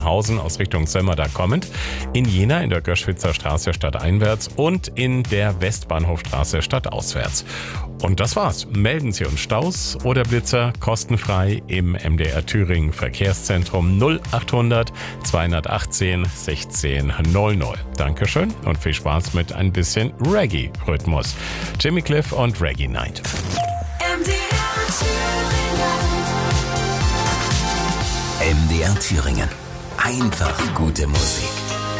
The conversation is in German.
Hausen aus Richtung Sömmerda kommend, in Jena in der Göschwitzer Straße stadteinwärts und in der Westbahnhofstraße stadtauswärts. Und das war's. Melden Sie uns Staus oder Blitzer kostenfrei im MDR Thüringen Verkehrszentrum 0800 218 16 00. Dankeschön und viel Spaß mit ein bisschen Reggae-Rhythmus. Jimmy Cliff und Reggae Night. MDR Thüringen. Einfach gute Musik.